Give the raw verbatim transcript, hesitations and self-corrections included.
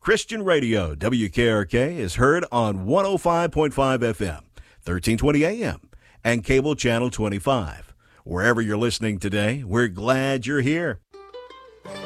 Christian Radio, W K R K, is heard on one oh five point five F M, thirteen twenty A M, and cable channel twenty-five. Wherever you're listening today, we're glad you're here.